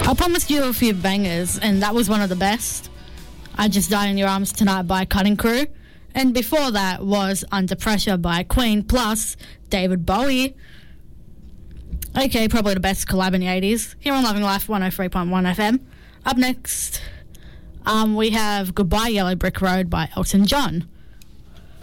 I promised you a few bangers, and that was one of the best. I Just Die in Your Arms Tonight by Cutting Crew. And before that was Under Pressure by Queen plus David Bowie. Okay, probably the best collab in the 80s. Here on Loving Life 103.1 FM. Up next, we have Goodbye Yellow Brick Road by Elton John.